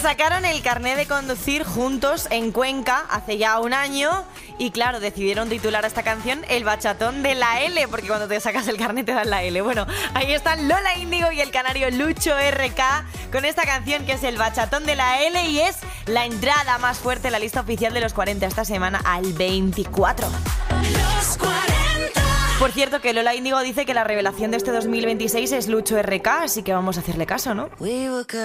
sacaron el carné de conducir juntos en Cuenca hace ya un año y claro, decidieron titular a esta canción El bachatón de la L, porque cuando te sacas el carné te dan la L. Bueno, ahí están Lola Índigo y el canario Lucho RK con esta canción que es El bachatón de la L y es la entrada más fuerte en la lista oficial de los 40 esta semana al 24. Los 40. Por cierto, que Lola Índigo dice que la revelación de este 2026 es Lucho RK, así que vamos a hacerle caso, ¿no?